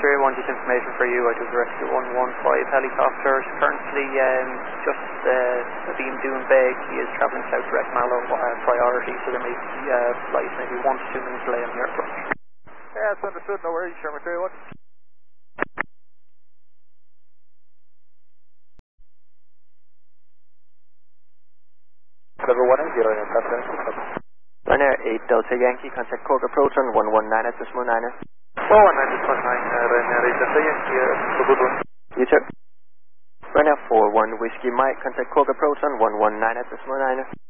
Sherry 1, just information for you. I took the Rescue 115 helicopter. Currently just being Dune Bay. He is travelling south direct Mallow priority, so there may be flight maybe 1 to 2 minutes delay on your approach. Yeah, it's understood. No worries. Sherman 3-1. Level 180 in South Ryanair 8 Delta Yankee, contact Cork approach on 119 at Decimal Niner. 119 Ryanair 8 Delta Yankee, good one. You too. Ryanair 41 Whiskey Mike, contact Cork approach on 119 at Decimal Niner.